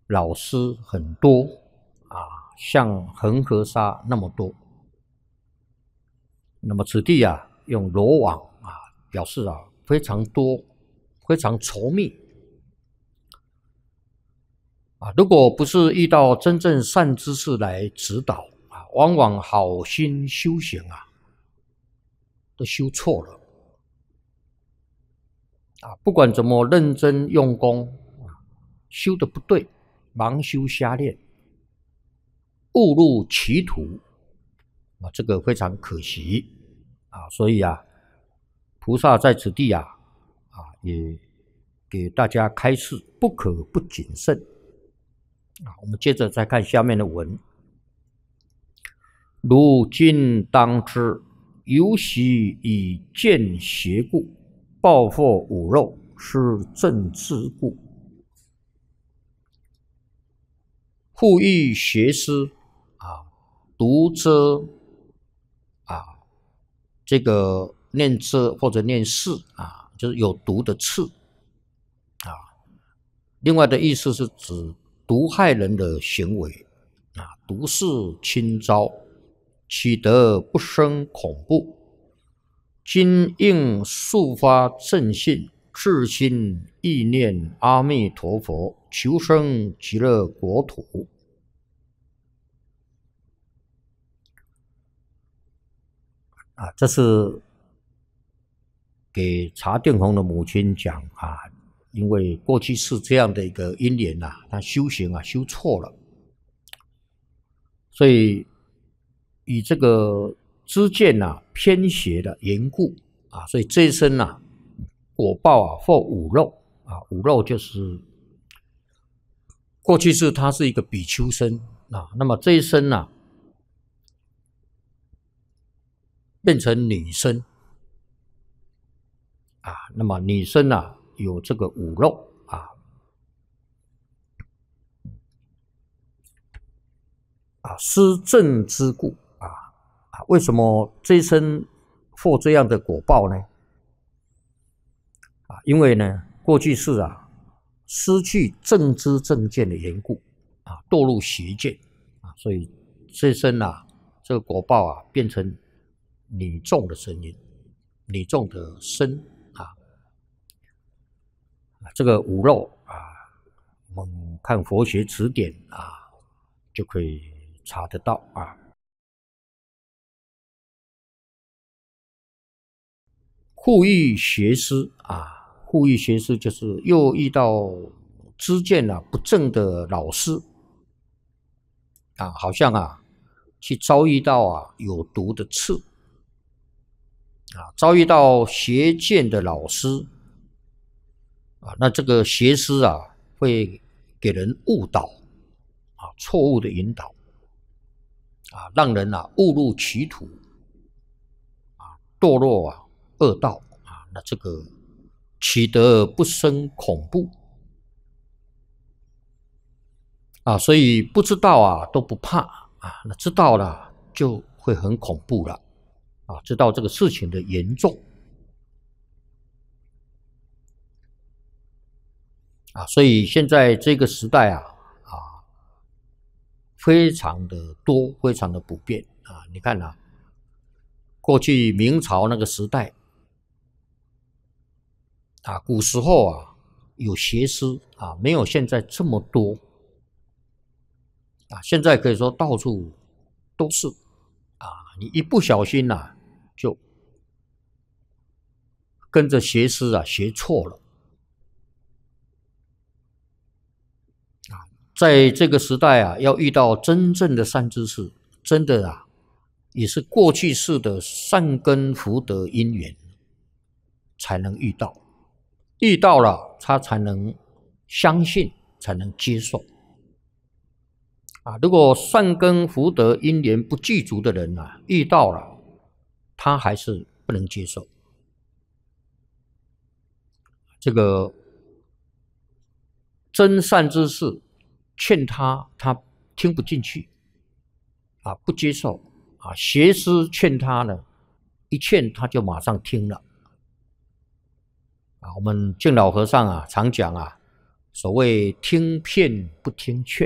老师很多啊，像恒河沙那么多。那么此地啊，用罗网啊表示啊非常多，非常稠密啊。如果不是遇到真正善知识来指导啊，往往好心修行啊都修错了啊。不管怎么认真用功啊，修的不对，盲修瞎练，误入歧途啊，这个非常可惜啊。所以啊，菩萨在此地啊也给大家开示，不可不谨慎啊。我们接着再看下面的文：如今当知，由习以见邪故，报祸五漏，是正之故。复欲邪师啊，读遮啊，这个念遮或者念视啊，就是有毒的刺啊。另外的意思是指毒害人的行为啊，毒势侵招，岂得不生恐怖？今应速发正信，至心意念阿弥陀佛，求生极乐国土。啊，这是给查定弘的母亲讲啊，因为过去是这样的一个因缘呐，他修行啊修错了，所以以这个知见呐偏邪的缘故啊，所以这一生呐果报啊或五漏啊，五漏就是过去是他是一个比丘生啊，那么这一生呐变成女生啊，那么女生啊有这个五漏失正之故为什么这一生获这样的果报呢？因为呢过去世啊失去正知正见的缘故啊，堕入邪见啊，所以这一生啊这个果报啊变成女众的声音，女众的身啊，这个五漏啊，我们看佛学词典啊就可以查得到啊。护欲邪师啊，护欲邪师就是又遇到知见啊不正的老师啊，好像啊去遭遇到啊有毒的刺啊，遭遇到邪见的老师啊，那这个邪师啊会给人误导啊，错误的引导啊，让人啊误入歧途啊，堕落啊恶道啊，那这个岂得不生恐怖啊？所以不知道啊都不怕啊，那知道了就会很恐怖了啊，知道这个事情的严重啊，所以现在这个时代啊非常的多，非常的普遍啊。你看啊，过去明朝那个时代啊，古时候啊有邪师啊，没有现在这么多啊。现在可以说到处都是啊，你一不小心啊，就跟着邪师啊学错了啊。在这个时代啊，要遇到真正的善知识，真的啊，也是过去世的善根福德因缘才能遇到，遇到了他才能相信，才能接受啊。如果善根福德因缘不具足的人啊，遇到了他还是不能接受。这个真善之事劝他，他听不进去啊，不接受啊。邪师劝他呢，一劝他就马上听了啊。我们净老和尚啊常讲啊， 所谓听骗不听劝。